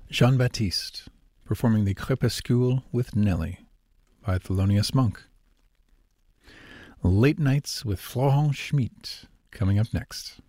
Jean-Baptiste, performing the Crépuscule with Nelly by Thelonious Monk. Late Nights with Florent Schmidt coming up next.